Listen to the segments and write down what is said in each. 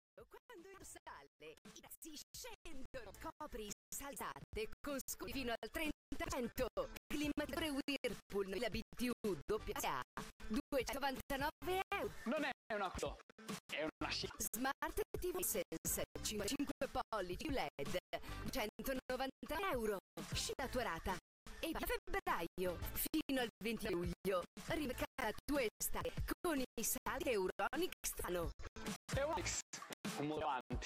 Quando il sale, i prezzi scendono. Copri saltate con sconti fino al 30%. Climatore Whirlpool, la BTU WA, 299 euro. Non è una acquisto, è una scelta. Smart TV Sense 5 pollici LED, 190 euro. Scegli la tua rata. E a febbraio fino al 20 luglio rimercata la tua estate con i saldi Euronics Stano. Euronics, un modo avanti.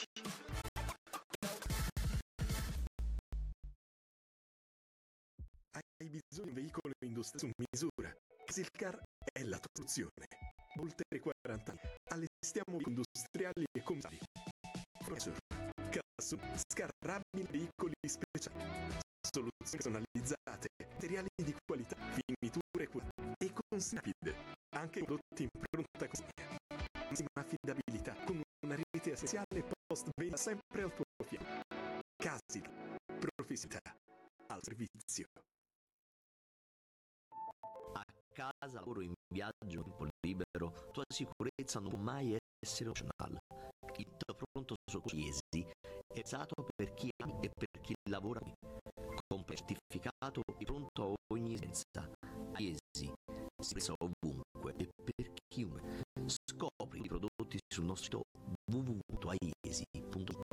Hai bisogno di un veicolo industriale su misura? Silcar è la tua soluzione. Oltre 40 anni allestiamo veicoli industriali e commerciali. Professor, custom, scarrabili veicoli speciali. Soluzioni personalizzate, materiali di qualità, finiture e con Snapid, anche prodotti in pronta consegna. Massima affidabilità con una rete essenziale post venda sempre al tuo fianco. Casil, professionalità al servizio. A casa, lavoro, in viaggio, in tempo libero, tua sicurezza non può mai essere opzionale. Il pronto soccorso IESI è pensato per chi ama e per chi lavora qui. Compra certificato e pronto a ogni esigenza. IESI si presta ovunque e per chiunque. Scopri i prodotti sul nostro sito www.aiesi.it.